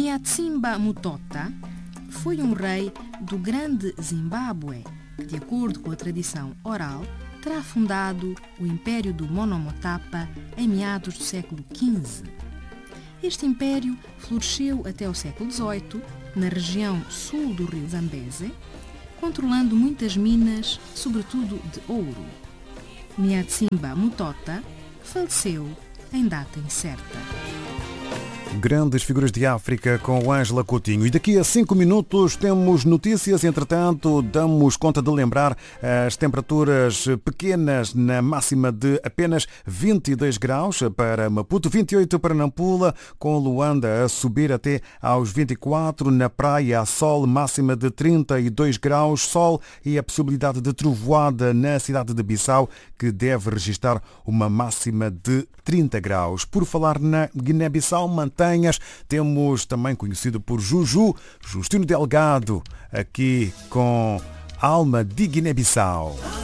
Miatsimba Mutota foi um rei do grande Zimbábue que, de acordo com a tradição oral, terá fundado o Império do Monomotapa em meados do século XV. Este império floresceu até o século XVIII na região sul do rio Zambeze, controlando muitas minas, sobretudo de ouro. Miatsimba Mutota faleceu em data incerta. Grandes figuras de África com Ângela Coutinho. E daqui a 5 minutos temos notícias. Entretanto, damos conta de lembrar as temperaturas pequenas na máxima de apenas 22 graus para Maputo, 28 para Nampula, com Luanda a subir até aos 24. Na praia, a sol, máxima de 32 graus, sol e a possibilidade de trovoada na cidade de Bissau, que deve registrar uma máxima de 30 graus. Por falar na Guiné-Bissau, temos também conhecido por Justino Delgado, aqui com Alma de Guiné-Bissau.